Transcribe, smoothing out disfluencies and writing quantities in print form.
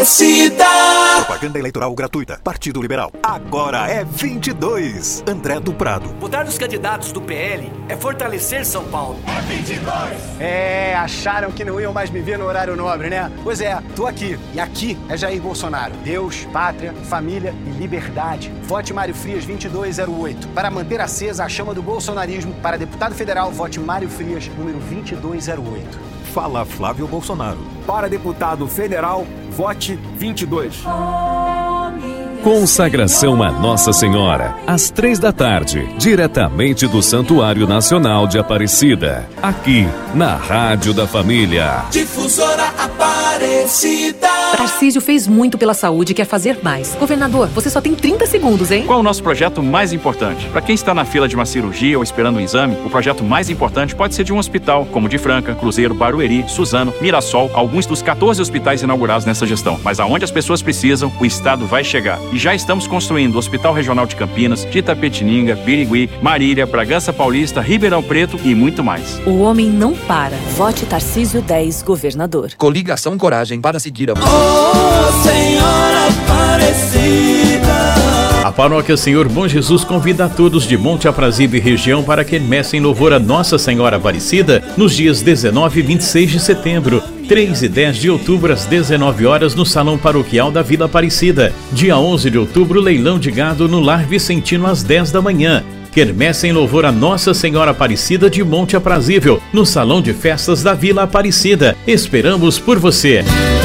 Aparecida. Propaganda eleitoral gratuita. Partido Liberal. Agora é 22. André do Prado. Votar nos candidatos do PL é fortalecer São Paulo. É 22. Acharam que não iam mais me ver no horário nobre, né? Pois é, tô aqui. E aqui é Jair Bolsonaro. Deus, pátria, família e liberdade. Vote Mário Frias 2208. Para manter acesa a chama do bolsonarismo, para deputado federal, vote Mário Frias, número 2208. Fala Flávio Bolsonaro. Para deputado federal, vote 22. Consagração a Nossa Senhora, às 3h, diretamente do Santuário Nacional de Aparecida, aqui na Rádio da Família. Difusora Aparecida. Tarcísio fez muito pela saúde e quer fazer mais. Governador, você só tem 30 segundos, hein? Qual é o nosso projeto mais importante? Para quem está na fila de uma cirurgia ou esperando um exame, o projeto mais importante pode ser de um hospital, como de Franca, Cruzeiro, Barueri, Suzano, Mirassol, alguns dos 14 hospitais inaugurados nessa gestão. Mas aonde as pessoas precisam, o Estado vai chegar. E já estamos construindo o Hospital Regional de Campinas, de Itapetininga, Birigui, Marília, Bragança Paulista, Ribeirão Preto e muito mais. O homem não para. Vote Tarcísio 10, governador. Coligação Coragem para seguir a... Senhora Aparecida. A Paróquia Senhor Bom Jesus convida a todos de Monte Aprazível e região para que messem louvor a Nossa Senhora Aparecida nos dias 19 e 26 de setembro, 3 e 10 de outubro às 19 horas no Salão Paroquial da Vila Aparecida. Dia 11 de outubro, leilão de gado no Lar Vicentino às 10 da manhã. Quermesse em louvor a Nossa Senhora Aparecida de Monte Aprazível, no Salão de Festas da Vila Aparecida. Esperamos por você.